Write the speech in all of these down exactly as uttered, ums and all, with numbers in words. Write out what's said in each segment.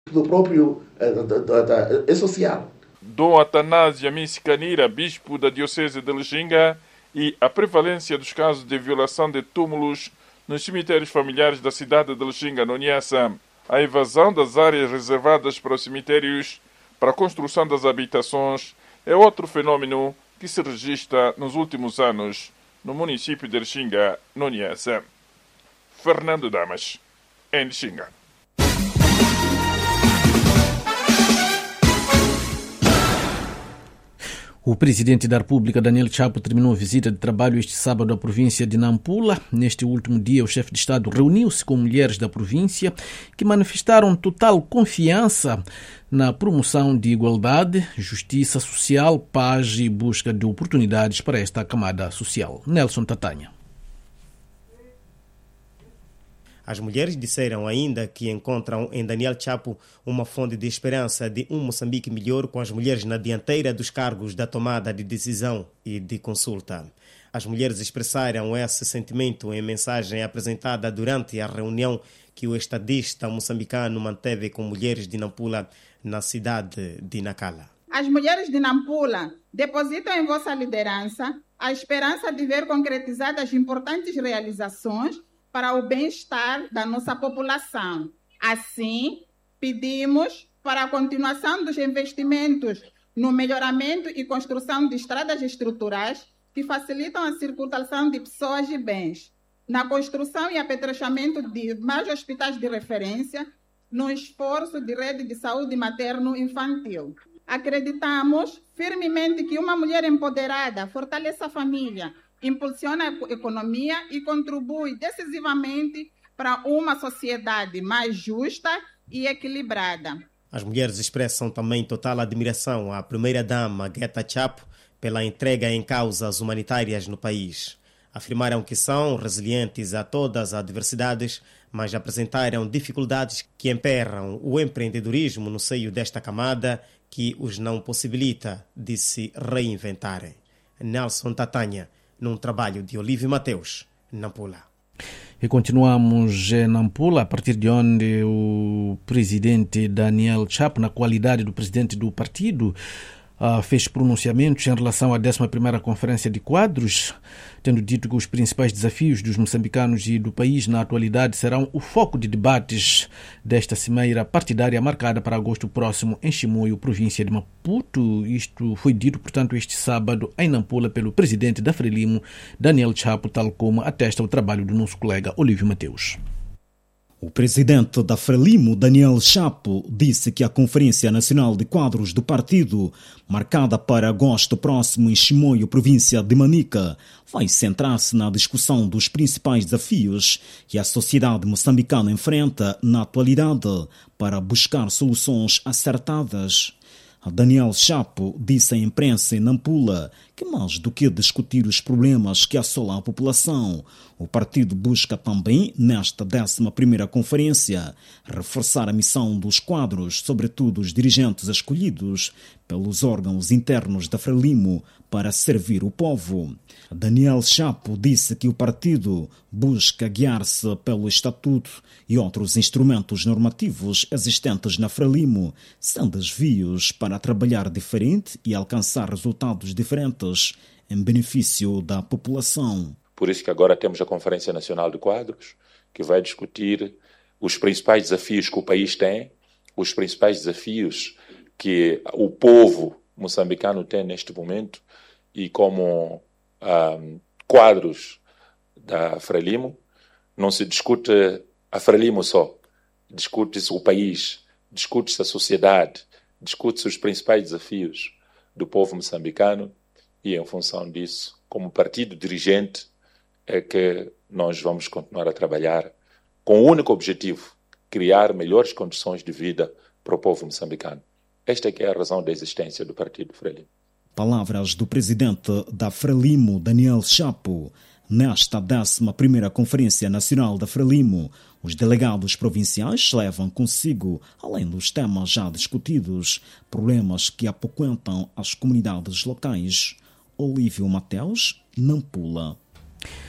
do próprio da, da, da, é social. Dom Atanásio Amissi Canira, bispo da Diocese de Lichinga, e a prevalência dos casos de violação de túmulos nos cemitérios familiares da cidade de Lichinga, no Niassa. A invasão das áreas reservadas para os cemitérios para a construção das habitações é outro fenômeno que se registra nos últimos anos no município de Lichinga, no Niassa. Fernando Damas, em Lichinga. O presidente da República, Daniel Chapo, terminou a visita de trabalho este sábado à província de Nampula. Neste último dia, o chefe de Estado reuniu-se com mulheres da província que manifestaram total confiança na promoção de igualdade, justiça social, paz e busca de oportunidades para esta camada social. Nelson Tatanha. As mulheres disseram ainda que encontram em Daniel Chapo uma fonte de esperança de um Moçambique melhor, com as mulheres na dianteira dos cargos da tomada de decisão e de consulta. As mulheres expressaram esse sentimento em mensagem apresentada durante a reunião que o estadista moçambicano manteve com mulheres de Nampula na cidade de Nacala. As mulheres de Nampula depositam em vossa liderança a esperança de ver concretizadas importantes realizações para o bem-estar da nossa população. Assim, pedimos para a continuação dos investimentos no melhoramento e construção de estradas estruturais que facilitam a circulação de pessoas e bens, na construção e apetrechamento de mais hospitais de referência, no esforço de rede de saúde materno-infantil. Acreditamos firmemente que uma mulher empoderada fortalece a família, impulsiona a economia e contribui decisivamente para uma sociedade mais justa e equilibrada. As mulheres expressam também total admiração à primeira-dama Geta Chapo pela entrega em causas humanitárias no país. Afirmaram que são resilientes a todas as adversidades, mas apresentaram dificuldades que emperram o empreendedorismo no seio desta camada que os não possibilita de se reinventarem. Nelson Tatanha, num trabalho de Olívio Mateus, Nampula. E continuamos em Nampula, a partir de onde o presidente Daniel Chapo, na qualidade do presidente do partido, Uh, fez pronunciamentos em relação à décima primeira Conferência de Quadros, tendo dito que os principais desafios dos moçambicanos e do país na atualidade serão o foco de debates desta cimeira partidária marcada para agosto próximo em Chimoio, província de Maputo. Isto foi dito, portanto, este sábado em Nampula pelo presidente da Frelimo, Daniel Chapo, tal como atesta o trabalho do nosso colega Olívio Mateus. O presidente da Frelimo, Daniel Chapo, disse que a Conferência Nacional de Quadros do partido, marcada para agosto próximo em Chimoio, província de Manica, vai centrar-se na discussão dos principais desafios que a sociedade moçambicana enfrenta na atualidade para buscar soluções acertadas. Daniel Chapo disse à imprensa em Nampula que, mais do que discutir os problemas que assolam a população, o partido busca também, nesta décima primeira conferência, reforçar a missão dos quadros, sobretudo os dirigentes escolhidos pelos órgãos internos da Frelimo, para servir o povo. Daniel Chapo disse que o partido busca guiar-se pelo Estatuto e outros instrumentos normativos existentes na Frelimo, sem desvios, para trabalhar diferente e alcançar resultados diferentes em benefício da população. Por isso que agora temos a Conferência Nacional de Quadros, que vai discutir os principais desafios que o país tem, os principais desafios que o povo moçambicano tem neste momento, e como um, quadros da Frelimo, não se discute a Frelimo só, discute-se o país, discute-se a sociedade, discute-se os principais desafios do povo moçambicano, e em função disso, como partido dirigente, é que nós vamos continuar a trabalhar com o único objetivo, criar melhores condições de vida para o povo moçambicano. Esta é que é a razão da existência do Partido Frelimo. Palavras do presidente da Frelimo, Daniel Chapo. Nesta décima primeira Conferência Nacional da Frelimo, os delegados provinciais levam consigo, além dos temas já discutidos, problemas que apoquentam as comunidades locais. Olívio Mateus, Nampula.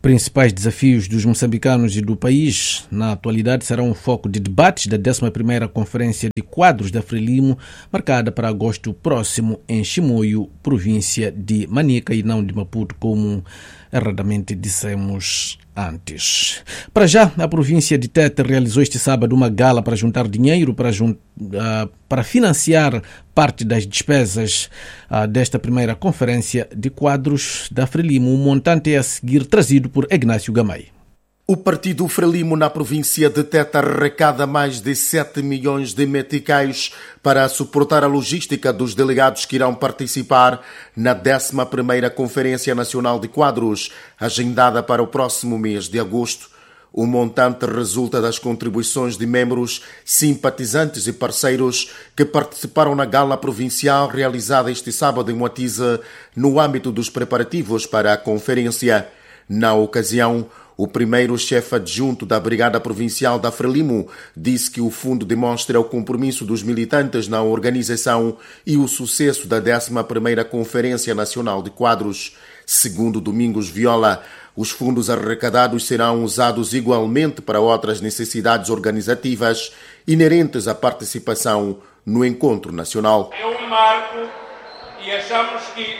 Principais desafios dos moçambicanos e do país, na atualidade, serão um foco de debates da décima primeira Conferência de Quadros da Frelimo, marcada para agosto próximo em Chimoio, província de Manica e não de Maputo, como erradamente dissemos antes. Para já, a província de Tete realizou este sábado uma gala para juntar dinheiro para, jun... uh, para financiar parte das despesas uh, desta primeira Conferência de Quadros da Frelimo. O montante é a seguir trazido por Ignácio Gamay. O partido Frelimo na província de Tete arrecada mais de sete milhões de meticais para suportar a logística dos delegados que irão participar na décima primeira Conferência Nacional de Quadros, agendada para o próximo mês de agosto. O montante resulta das contribuições de membros, simpatizantes e parceiros que participaram na gala provincial realizada este sábado em Moatize, no âmbito dos preparativos para a conferência. Na ocasião, o primeiro chefe adjunto da Brigada Provincial da Frelimo disse que o fundo demonstra o compromisso dos militantes na organização e o sucesso da décima primeira Conferência Nacional de Quadros. Segundo Domingos Viola, os fundos arrecadados serão usados igualmente para outras necessidades organizativas inerentes à participação no encontro nacional. É um marco e achamos que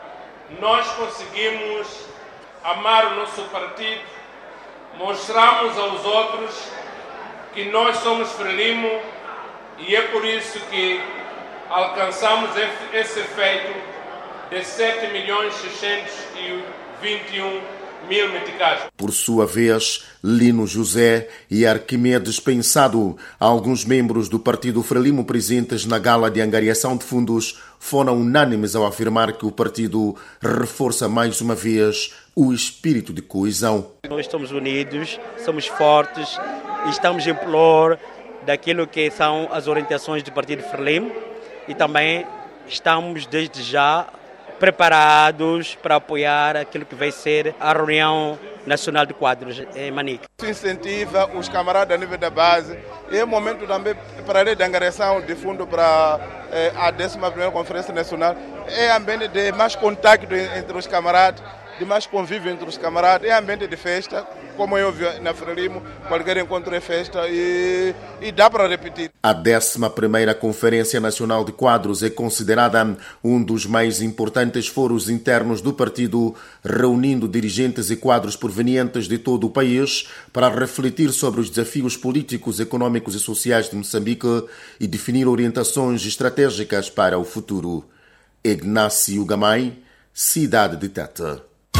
nós conseguimos amar o nosso partido. Mostramos aos outros que nós somos Frelimo e é por isso que alcançamos esse feito de sete milhões seiscentos e vinte e um mil meticais. Por sua vez, Lino José e Arquimedes Pensado, alguns membros do partido Frelimo presentes na gala de angariação de fundos, foram unânimes ao afirmar que o partido reforça mais uma vez o espírito de coesão. Nós estamos unidos, somos fortes e estamos em prol daquilo que são as orientações do partido Frelimo e também estamos desde já preparados para apoiar aquilo que vai ser a reunião nacional de quadros em Manica. Isso incentiva os camaradas a nível da base e é momento também para a lei de angariação de fundo para eh, a décima primeira Conferência Nacional. É ambiente de mais contato entre os camaradas, de mais convívio entre os camaradas, é ambiente de festa, como eu vi na Frelimo, qualquer encontro é festa e, e dá para repetir. A décima primeira Conferência Nacional de Quadros é considerada um dos mais importantes foros internos do partido, reunindo dirigentes e quadros provenientes de todo o país para refletir sobre os desafios políticos, econômicos e sociais de Moçambique e definir orientações estratégicas para o futuro. Ignácio Gamay, Cidade de Tete.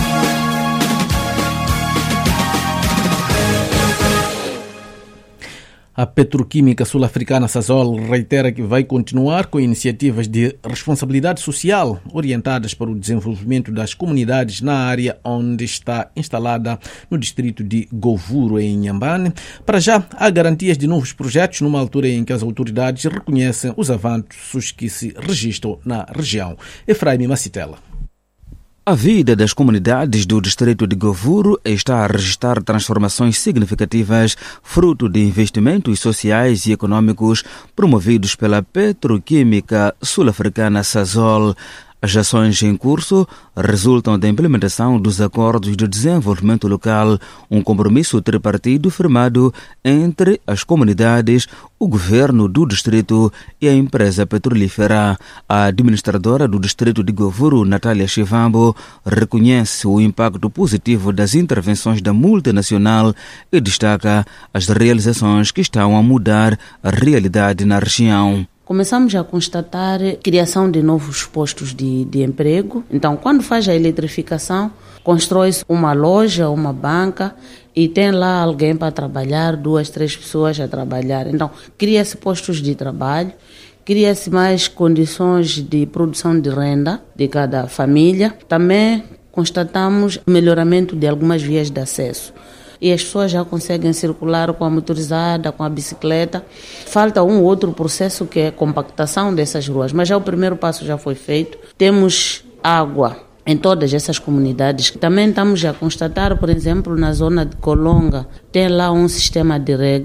A petroquímica sul-africana Sasol reitera que vai continuar com iniciativas de responsabilidade social orientadas para o desenvolvimento das comunidades na área onde está instalada no distrito de Govuro, em Inhambane. Para já, há garantias de novos projetos numa altura em que as autoridades reconhecem os avanços que se registram na região. Efraim Macitela. A vida das comunidades do distrito de Govuro está a registrar transformações significativas, fruto de investimentos sociais e econômicos promovidos pela petroquímica sul-africana Sasol. As ações em curso resultam da implementação dos acordos de desenvolvimento local, um compromisso tripartido firmado entre as comunidades, o governo do distrito e a empresa petrolífera. A administradora do distrito de Govuro, Natália Chivambo, reconhece o impacto positivo das intervenções da multinacional e destaca as realizações que estão a mudar a realidade na região. Começamos a constatar a criação de novos postos de, de emprego. Então, quando faz a eletrificação, constrói-se uma loja, uma banca e tem lá alguém para trabalhar, duas, três pessoas a trabalhar. Então, cria-se postos de trabalho, cria-se mais condições de produção de renda de cada família. Também constatamos melhoramento de algumas vias de acesso. E as pessoas já conseguem circular com a motorizada, com a bicicleta. Falta um outro processo que é a compactação dessas ruas, mas já o primeiro passo já foi feito. Temos água em todas essas comunidades. Também estamos a constatar, por exemplo, na zona de Colonga, tem lá um sistema de rega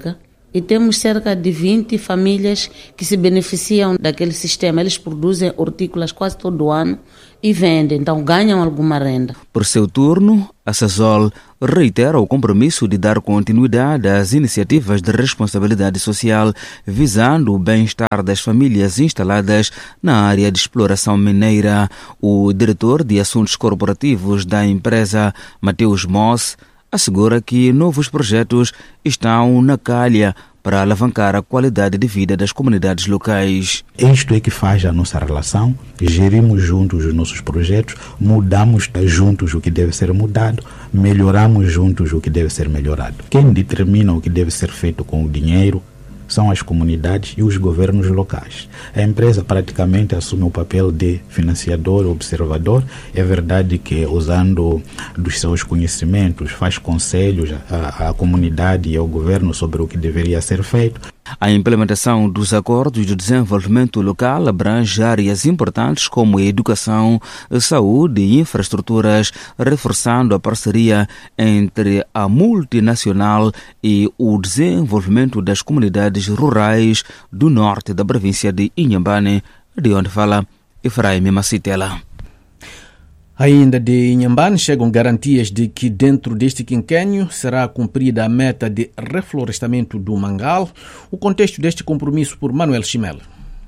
E temos cerca de vinte famílias que se beneficiam daquele sistema. Eles produzem hortícolas quase todo ano e vendem, então ganham alguma renda. Por seu turno, a SASOL reitera o compromisso de dar continuidade às iniciativas de responsabilidade social visando o bem-estar das famílias instaladas na área de exploração mineira. O diretor de assuntos corporativos da empresa, Mateus Moss, assegura que novos projetos estão na calha para alavancar a qualidade de vida das comunidades locais. Isto é que faz a nossa relação, gerimos juntos os nossos projetos, mudamos juntos o que deve ser mudado, melhoramos juntos o que deve ser melhorado. Quem determina o que deve ser feito com o dinheiro são as comunidades e os governos locais. A empresa praticamente assume o papel de financiador, observador. É verdade que, usando dos seus conhecimentos, faz conselhos à, à comunidade e ao governo sobre o que deveria ser feito. A implementação dos acordos de desenvolvimento local abrange áreas importantes como a educação, a saúde e infraestruturas, reforçando a parceria entre a multinacional e o desenvolvimento das comunidades rurais do norte da província de Inhambane, de onde fala Efraim Macitela. Ainda de Inhambane chegam garantias de que dentro deste quinquênio será cumprida a meta de reflorestamento do Mangal. O contexto deste compromisso por Manuel Chimel.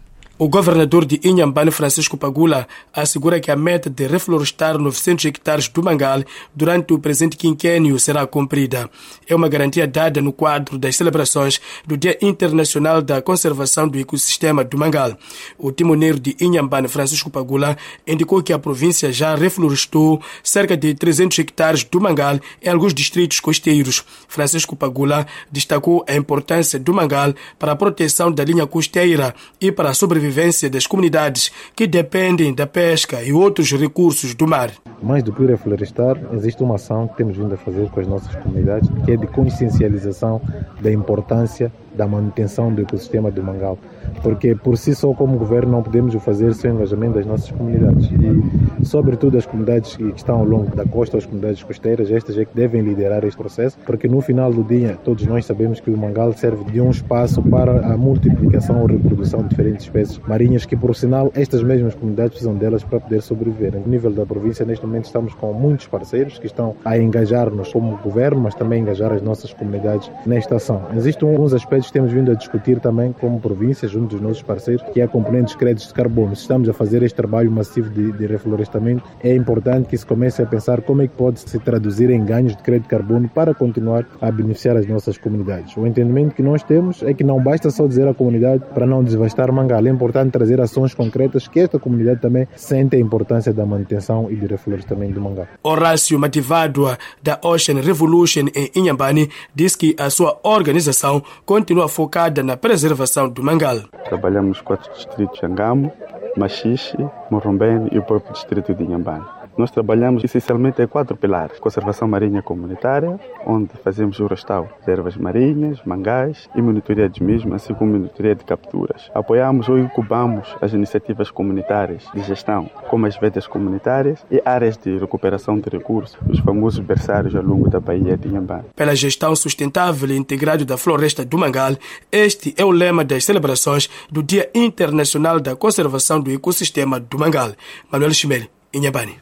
O governador de Inhambane, Francisco Pagula, assegura que a meta de reflorestar novecentos hectares do Mangal durante o presente quinquênio será cumprida. É uma garantia dada no quadro das celebrações do Dia Internacional da Conservação do Ecossistema do Mangal. O timoneiro de Inhambane, Francisco Pagula, indicou que a província já reflorestou cerca de trezentos hectares do Mangal em alguns distritos costeiros. Francisco Pagula destacou a importância do Mangal para a proteção da linha costeira e para a sobrevivência das comunidades que dependem da pesca e outros recursos do mar. Mais do que reflorestar, existe uma ação que temos vindo a fazer com as nossas comunidades, que é de consciencialização da importância da manutenção do ecossistema do Mangal. Porque por si só, como governo, não podemos o fazer sem o engajamento das nossas comunidades. E, sobretudo, as comunidades que estão ao longo da costa, as comunidades costeiras, estas é que devem liderar este processo, porque no final do dia, todos nós sabemos que o Mangal serve de um espaço para a multiplicação ou reprodução de diferentes espécies marinhas, que, por sinal, estas mesmas comunidades precisam delas para poder sobreviver. No nível da província, neste momento, estamos com muitos parceiros que estão a engajar-nos como governo, mas também a engajar as nossas comunidades nesta ação. Existem alguns aspectos que temos vindo a discutir também como província, junto dos nossos parceiros, que é a componente dos créditos de carbono. Se estamos a fazer este trabalho massivo de, de reflorestamento, é importante que se comece a pensar como é que pode se traduzir em ganhos de crédito de carbono para continuar a beneficiar as nossas comunidades. O entendimento que nós temos é que não basta só dizer à comunidade para não desvastar Mangal. É importante trazer ações concretas que esta comunidade também sente a importância da manutenção e do reflorestamento do Mangal. Horácio Mativadua, da Ocean Revolution em Inhambane, diz que a sua organização continua focada na preservação do Mangal. Trabalhamos nos quatro distritos: Angamo, Machixe, Morrombene e o próprio distrito de Inhambane. Nós trabalhamos essencialmente em quatro pilares: conservação marinha comunitária, onde fazemos o restauro de reservas marinhas, mangás e monitoria dos mesmos, assim como monitoria de capturas. Apoiamos ou incubamos as iniciativas comunitárias de gestão, como as vedas comunitárias e áreas de recuperação de recursos, os famosos berçários ao longo da Baía de Inhambane. Pela gestão sustentável e integrada da floresta do Mangal, este é o lema das celebrações do Dia Internacional da Conservação do Ecossistema do Mangal. Manuel Chimel, Inhambane.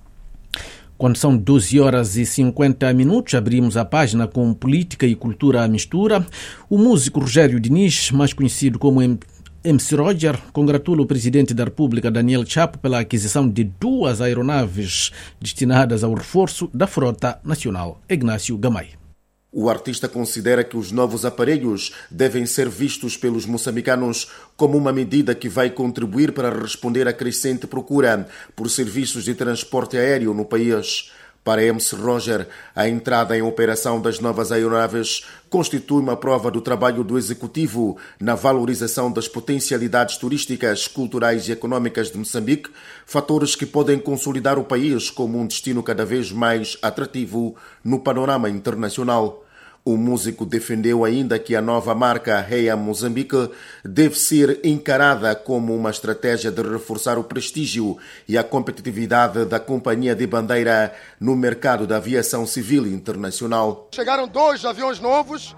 Quando são doze horas e cinquenta minutos, abrimos a página com política e cultura à mistura. O músico Rogério Diniz, mais conhecido como M C Roger, congratula o presidente da República, Daniel Chapo, pela aquisição de duas aeronaves destinadas ao reforço da frota nacional. Ignácio Gamay. O artista considera que os novos aparelhos devem ser vistos pelos moçambicanos como uma medida que vai contribuir para responder à crescente procura por serviços de transporte aéreo no país. Para M C Roger, a entrada em operação das novas aeronaves constitui uma prova do trabalho do Executivo na valorização das potencialidades turísticas, culturais e econômicas de Moçambique, fatores que podem consolidar o país como um destino cada vez mais atrativo no panorama internacional. O músico defendeu ainda que a nova marca Reia Moçambique deve ser encarada como uma estratégia de reforçar o prestígio e a competitividade da companhia de bandeira no mercado da aviação civil internacional. Chegaram dois aviões novos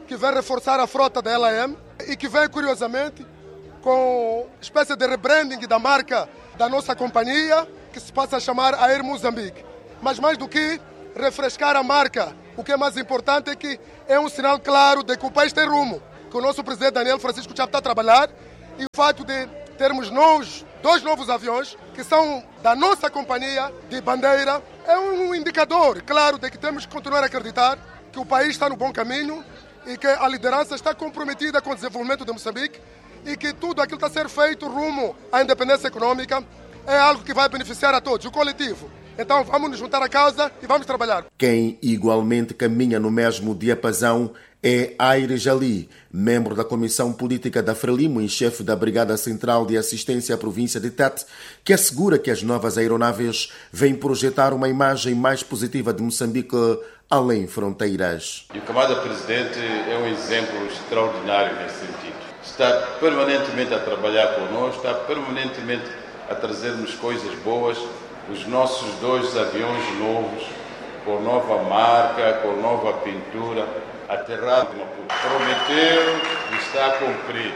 que vem reforçar a frota da L A M e que vem, curiosamente, com espécie de rebranding da marca da nossa companhia, que se passa a chamar Air Moçambique. Mas mais do que refrescar a marca, o que é mais importante é que é um sinal claro de que o país tem rumo, que o nosso presidente Daniel Francisco Chapo está a trabalhar, e o fato de termos novos, dois novos aviões que são da nossa companhia de bandeira é um indicador claro de que temos que continuar a acreditar que o país está no bom caminho e que a liderança está comprometida com o desenvolvimento de Moçambique e que tudo aquilo que está a ser feito rumo à independência econômica é algo que vai beneficiar a todos, o coletivo. Então vamos nos juntar a causa e vamos trabalhar. Quem igualmente caminha no mesmo diapasão é Aires Ali, membro da Comissão Política da Frelimo e chefe da Brigada Central de Assistência à província de Tete, que assegura que as novas aeronaves vêm projetar uma imagem mais positiva de Moçambique além fronteiras. E o Camada Presidente é um exemplo extraordinário nesse sentido. Está permanentemente a trabalhar connosco, está permanentemente a trazer-nos coisas boas. Os nossos dois aviões novos, com nova marca, com nova pintura, aterrado, prometeu e está a cumprir.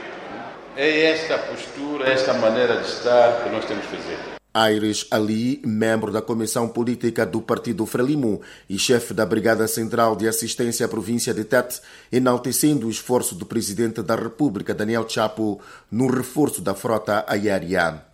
É esta postura, esta maneira de estar que nós temos que fazer. Aires Ali, membro da Comissão Política do Partido Frelimo e chefe da Brigada Central de Assistência à província de Tete, enaltecendo o esforço do Presidente da República, Daniel Chapo, no reforço da frota aérea.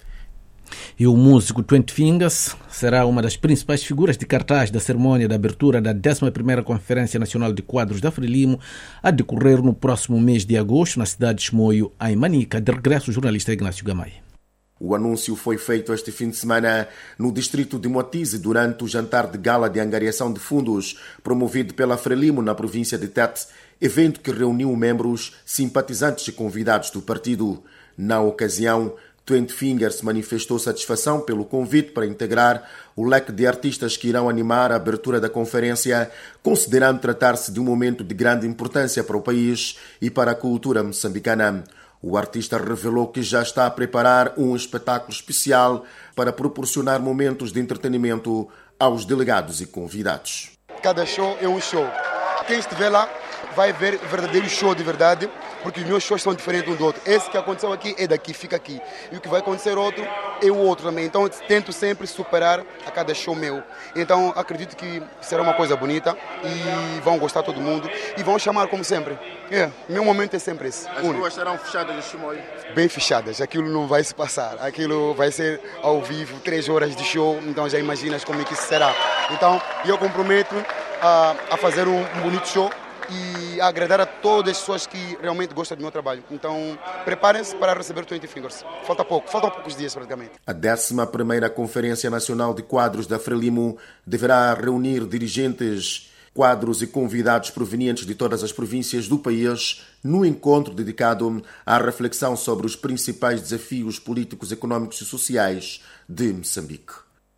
E o músico Twenty Fingers será uma das principais figuras de cartaz da cerimônia de abertura da décima primeira Conferência Nacional de Quadros da Frelimo, a decorrer no próximo mês de agosto na cidade de Chimoio, em Manica. De regresso, o jornalista Ignácio Gamay. O anúncio foi feito este fim de semana no distrito de Moatize durante o jantar de gala de angariação de fundos promovido pela Frelimo na província de Tete, evento que reuniu membros, simpatizantes e convidados do partido. Na ocasião, Twenty Fingers manifestou satisfação pelo convite para integrar o leque de artistas que irão animar a abertura da conferência, considerando tratar-se de um momento de grande importância para o país e para a cultura moçambicana. O artista revelou que já está a preparar um espetáculo especial para proporcionar momentos de entretenimento aos delegados e convidados. Cada show é um show. Quem estiver lá vai ver verdadeiro show de verdade, porque os meus shows são diferentes um do outro. Esse que aconteceu aqui é daqui, fica aqui. E o que vai acontecer outro é o outro também. Então tento sempre superar a cada show meu. Então acredito que será uma coisa bonita e vão gostar todo mundo e vão chamar como sempre. É, meu momento é sempre esse. As ruas serão fechadas no Chimoio? Bem fechadas, aquilo não vai se passar. Aquilo vai ser ao vivo, três horas de show, então já imaginas como é que isso será. Então eu comprometo a, a fazer um, um bonito show e agradar a todas as pessoas que realmente gostam do meu trabalho. Então, preparem-se para receber Twenty Fingers. Falta pouco, faltam poucos dias praticamente. A décima primeira Conferência Nacional de Quadros da Frelimo deverá reunir dirigentes, quadros e convidados provenientes de todas as províncias do país no encontro dedicado à reflexão sobre os principais desafios políticos, econômicos e sociais de Moçambique.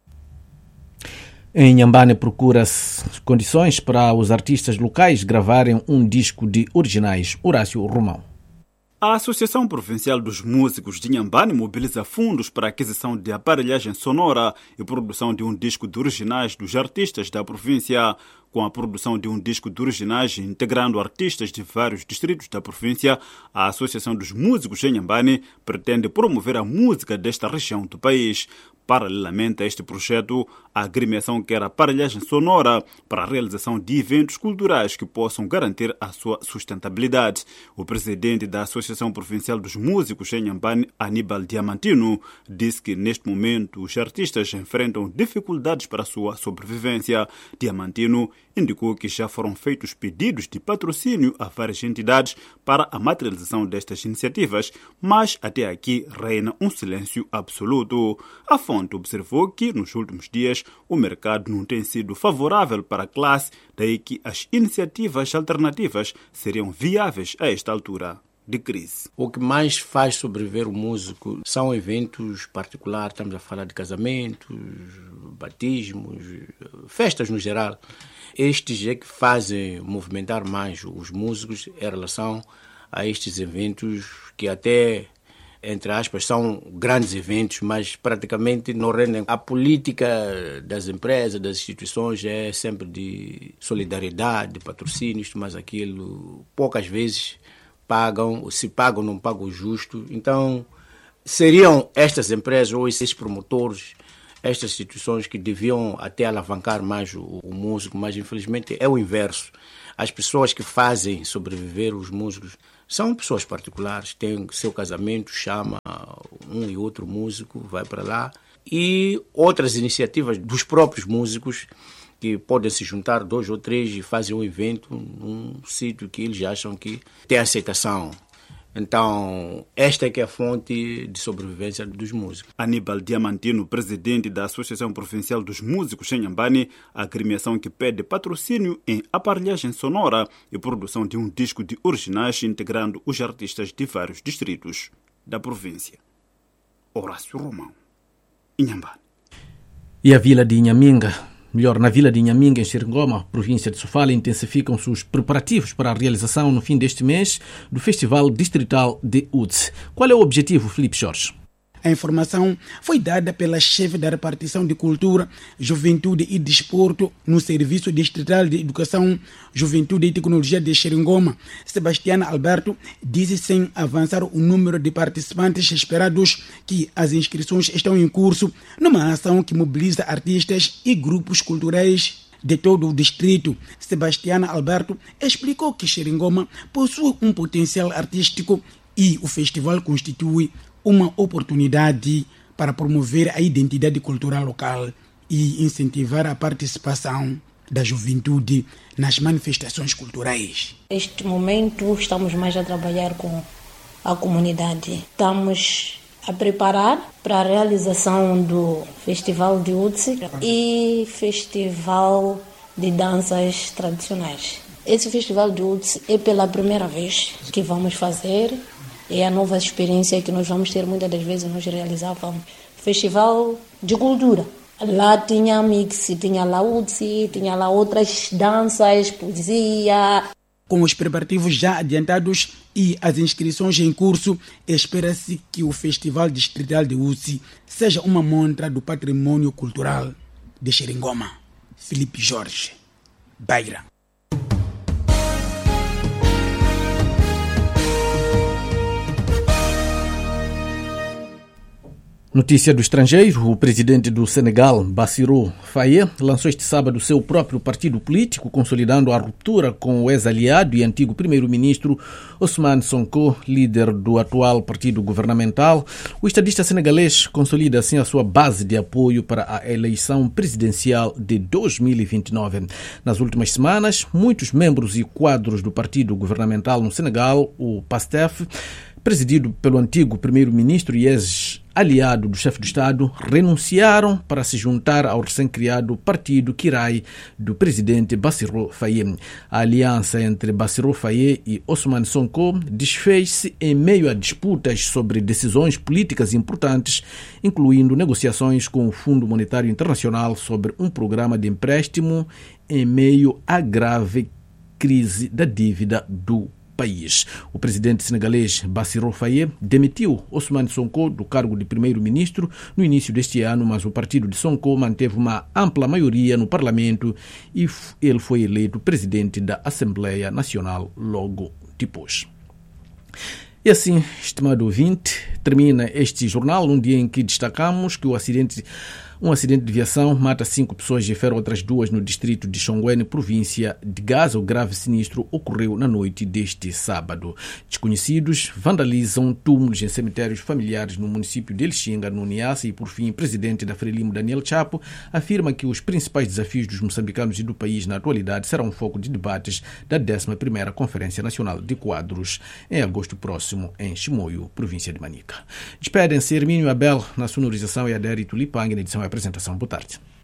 Em Inhambane procura-se condições para os artistas locais gravarem um disco de originais. Horácio Romão. A Associação Provincial dos Músicos de Inhambane mobiliza fundos para a aquisição de aparelhagem sonora e produção de um disco de originais dos artistas da província. Com a produção de um disco de originais integrando artistas de vários distritos da província, a Associação dos Músicos de Inhambane pretende promover a música desta região do país. Paralelamente a este projeto, a agremiação quer aparelhagem sonora para a realização de eventos culturais que possam garantir a sua sustentabilidade. O presidente da Associação Provincial dos Músicos em Inhambane, Aníbal Diamantino, disse que neste momento os artistas enfrentam dificuldades para a sua sobrevivência. Diamantino indicou que já foram feitos pedidos de patrocínio a várias entidades para a materialização destas iniciativas, mas até aqui reina um silêncio absoluto. A fonte observou que, nos últimos dias, o mercado não tem sido favorável para a classe, daí que as iniciativas alternativas seriam viáveis a esta altura de crise. O que mais faz sobreviver o músico são eventos particulares, estamos a falar de casamentos, batismos, festas no geral. Estes é que fazem movimentar mais os músicos em relação a estes eventos que até entre aspas, são grandes eventos, mas praticamente não rendem. A política das empresas, das instituições é sempre de solidariedade, de patrocínios, mas aquilo poucas vezes pagam, se pagam, não pagam o justo. Então, seriam estas empresas ou esses promotores, estas instituições que deviam até alavancar mais o, o músico, mas infelizmente é o inverso. As pessoas que fazem sobreviver os músicos são pessoas particulares, têm seu casamento, chama um e outro músico, vai para lá. E outras iniciativas dos próprios músicos que podem se juntar dois ou três e fazer um evento num sítio que eles acham que tem aceitação. Então, esta é que é a fonte de sobrevivência dos músicos. Aníbal Diamantino, presidente da Associação Provincial dos Músicos em Inhambane, a agremiação que pede patrocínio em aparelhagem sonora e produção de um disco de originais integrando os artistas de vários distritos da província. Horácio Romão, Inhambane. E a vila de Inhaminga? Melhor, na vila de Inhaminga, em Xeringoma, província de Sofala, intensificam-se os preparativos para a realização, no fim deste mês, do Festival Distrital de U D S. Qual é o objetivo, Filipe Jorge? A informação foi dada pela chefe da repartição de Cultura, Juventude e Desporto no Serviço Distrital de Educação, Juventude e Tecnologia de Xeringoma. Sebastiana Alberto disse sem avançar o número de participantes esperados que as inscrições estão em curso numa ação que mobiliza artistas e grupos culturais de todo o distrito. Sebastiana Alberto explicou que Xeringoma possui um potencial artístico e o festival constitui uma oportunidade para promover a identidade cultural local e incentivar a participação da juventude nas manifestações culturais. Neste momento estamos mais a trabalhar com a comunidade. Estamos a preparar para a realização do Festival de U D S e Festival de Danças Tradicionais. Esse Festival de U D S é pela primeira vez que vamos fazer. É a nova experiência que nós vamos ter. Muitas das vezes nós realizávamos festival de cultura. Lá tinha mix, tinha lá U D S, tinha lá outras danças, poesia. Com os preparativos já adiantados e as inscrições em curso, espera-se que o Festival Distrital de U D S seja uma montra do patrimônio cultural de Xeringoma. Filipe Jorge, Beira. Notícia do estrangeiro: o presidente do Senegal, Bassirou Faye, lançou este sábado seu próprio partido político, consolidando a ruptura com o ex-aliado e antigo primeiro-ministro Ousmane Sonko, líder do atual partido governamental. O estadista senegalês consolida assim a sua base de apoio para a eleição presidencial de dois mil e vinte e nove. Nas últimas semanas, muitos membros e quadros do partido governamental no Senegal, o PASTEF, presidido pelo antigo primeiro-ministro e ex-aliado do chefe de Estado, renunciaram para se juntar ao recém-criado partido Kirai do presidente Bassirou Faye. A aliança entre Bassirou Faye e Ousmane Sonko desfez-se em meio a disputas sobre decisões políticas importantes, incluindo negociações com o Fundo Monetário Internacional sobre um programa de empréstimo em meio à grave crise da dívida do país. O presidente senegalês Bassirou Faye demitiu Ousmane Sonko do cargo de primeiro-ministro no início deste ano, mas o partido de Sonko manteve uma ampla maioria no parlamento e ele foi eleito presidente da Assembleia Nacional logo depois. E assim, estimado ouvinte, termina este jornal num dia em que destacamos que o acidente Um acidente de viação mata cinco pessoas e fere outras duas no distrito de Xonguene, província de Gaza. O grave sinistro ocorreu na noite deste sábado. Desconhecidos vandalizam túmulos em cemitérios familiares no município de Lixinga, no Niassa. E, por fim, o presidente da Frelimo, Daniel Chapo, afirma que os principais desafios dos moçambicanos e do país na atualidade serão foco de debates da décima primeira Conferência Nacional de Quadros, em agosto próximo, em Chimoio, província de Manica. Despedem-se Hermínio Abel na sonorização e Adério Tulipang na edição e apresentação. Boa tarde.